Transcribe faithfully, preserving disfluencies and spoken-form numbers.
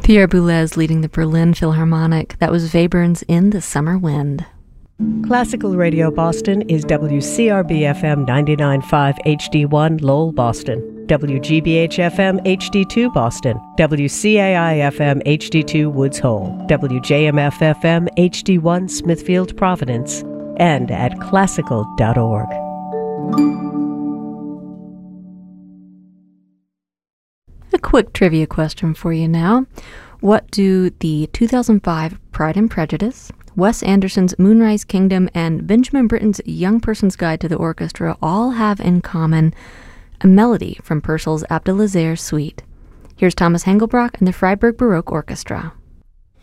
Pierre Boulez leading the Berlin Philharmonic. That was Webern's In the Summer Wind. Classical Radio Boston is W C R B F M ninety-nine point five H D one Lowell, Boston, W G B H F M H D two Boston, W C A I F M H D two Woods Hole, W J M F F M H D one Smithfield, Providence, and at classical dot org. A quick trivia question for you now. What do the two thousand five Pride and Prejudice, Wes Anderson's Moonrise Kingdom, and Benjamin Britten's Young Person's Guide to the Orchestra all have in common? A melody from Purcell's Abdelaziz Suite. Here's Thomas Hengelbrock and the Freiburg Baroque Orchestra.